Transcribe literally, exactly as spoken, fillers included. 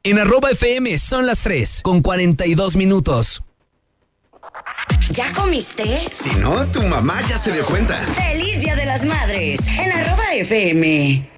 En arroba F M son las tres con cuarenta y dos minutos. ¿Ya comiste? Si no, tu mamá ya se dio cuenta. ¡Feliz Día de las Madres! En arroba F M.